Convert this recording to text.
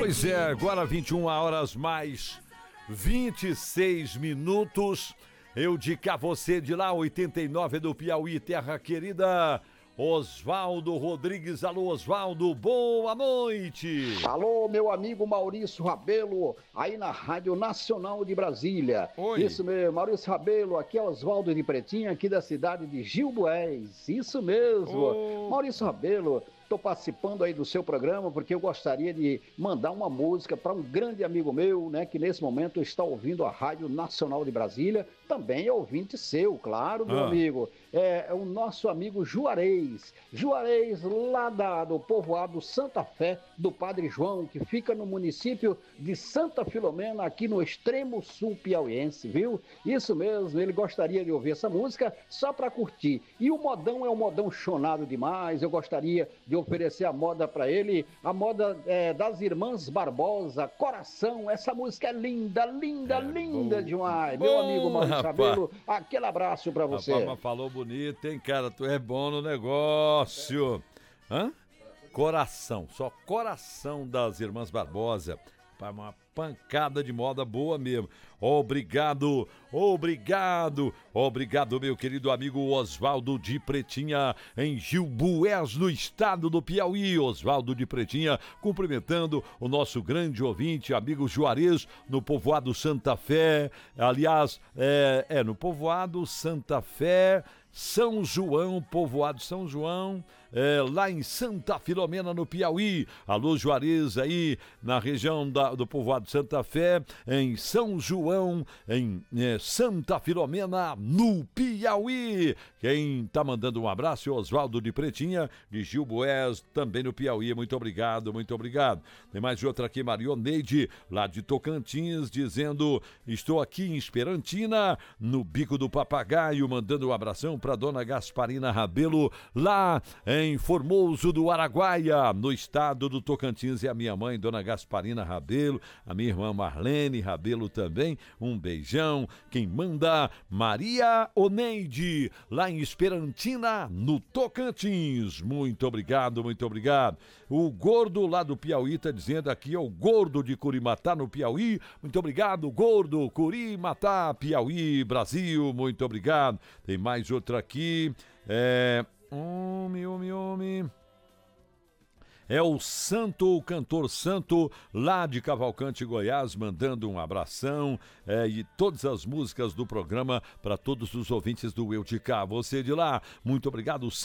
Pois é, agora 21 horas mais 26 minutos. Eu de cá, você de lá, 89 do Piauí, terra querida. Oswaldo Rodrigues, alô Oswaldo, boa noite. Alô, meu amigo Maurício Rabelo, aí na Rádio Nacional de Brasília. Oi. Isso mesmo, Maurício Rabelo, aqui é Oswaldo de Pretinha, aqui da cidade de Gilboés. Isso mesmo, Maurício Rabelo. Estou participando aí do seu programa porque eu gostaria de mandar uma música para um grande amigo meu, né, que nesse momento está ouvindo a Rádio Nacional de Brasília, também é ouvinte seu, claro, meu amigo. É o nosso amigo Juarez lá do povoado Santa Fé, do Padre João, que fica no município de Santa Filomena, aqui no extremo sul piauiense, viu? Isso mesmo, ele gostaria de ouvir essa música só para curtir. E o modão é um modão chonado demais, eu gostaria de oferecer a moda para ele, a moda das Irmãs Barbosa, Coração. Essa música é linda, linda demais. Meu amigo Maurício Rabelo, aquele abraço para você. Rapaz, mas falou bonito, hein, cara? Tu é bom no negócio. Hã? Coração, só Coração das Irmãs Barbosa. Uma pancada de moda boa mesmo. Obrigado, meu querido amigo Oswaldo de Pretinha, em Gilboés, no estado do Piauí. Oswaldo de Pretinha, cumprimentando o nosso grande ouvinte, amigo Juarez, no povoado Santa Fé. Aliás, no povoado Santa Fé, São João, povoado São João, lá em Santa Filomena, no Piauí. Alô, Juarez, aí na região do povoado Santa Fé, em São João, em Santa Filomena, no Piauí. Quem tá mandando um abraço é o Oswaldo de Pretinha, de Gilboés, também no Piauí. Muito obrigado. Tem mais outra aqui, Marioneide, lá de Tocantins, dizendo: estou aqui em Esperantina, no Bico do Papagaio, mandando um abração para dona Gasparina Rabelo, lá em Formoso do Araguaia, no estado do Tocantins. E a minha mãe, dona Gasparina Rabelo, a minha irmã Marlene Rabelo também, um beijão. Quem manda, Maria Oneide, lá em Esperantina, no Tocantins. Muito obrigado. O Gordo lá do Piauí tá dizendo aqui, o Gordo de Curimatá, no Piauí. Muito obrigado, Gordo, Curimatá, Piauí, Brasil, muito obrigado. Tem mais outra aqui, homem. É o Santo, o cantor Santo, lá de Cavalcante, Goiás, mandando um abração e todas as músicas do programa para todos os ouvintes do Eu de Cá. Você de lá, muito obrigado.